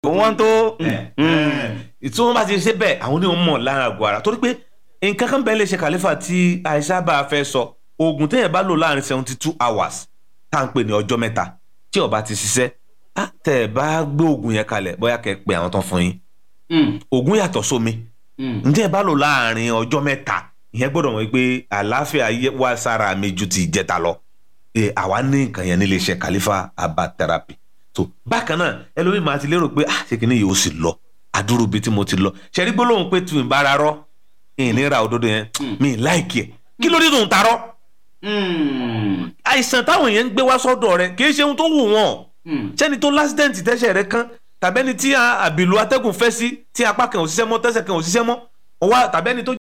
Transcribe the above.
wọ́n tó ìtún bá ti ṣe bẹ́ẹ̀ àwọn onímọ̀ mọ̀ lára àgọ́ ara torí pé nǹkan kan bẹ́ẹ̀ lè ṣe kàlífà tí àìsàn bá fẹ́ sọ oògùn téèyàn bá lò láàrin 72 hours tá à ń pè ní ọjọ́ mẹ́ta tí ó bá ti ṣiṣẹ́ tẹ́ ẹ bá gbé oògùn yẹn kalẹ̀ bóyá kẹ́ ẹ pe àwọn tán fún yín oògùn yàtọ̀ sómi ǹjẹ́ ẹ bá lò láàrin ọjọ́ mẹ́ta ìyẹn gbọ́dọ̀ mọ̀ pé àlàáfíà wà sára mi ju ti ìjẹta lọ àwa ní nǹkan yẹn nílé iṣẹ́ Khalifa Herbal Therapy so bákan náà ẹlòmíì máa ti lérò pé ṣé kìíní yìí ó sì lọ àdúró bíi tí mo ti lọ ṣe rí gbólóhùn pé tù ń bára rọ ìnira òdodo yẹn mi láìkí ẹ kí ló dé tó ń tarọ àìsàn táwọn èèyàn ń gbé wá sọ́dọ̀ rẹ̀ kì í ṣe ohun tó wù wọ́n sẹ́ni tó lásìdẹ́ǹtì tẹ́sẹ̀ rẹ̀ kan tàbẹ́ni tí àbìlú atẹ́gùn fẹ́ sí tí apá kan ò ṣiṣẹ́ mọ́ tẹ́sẹ̀ kan ò ṣiṣẹ́ mọ́ tàbẹ́ni tó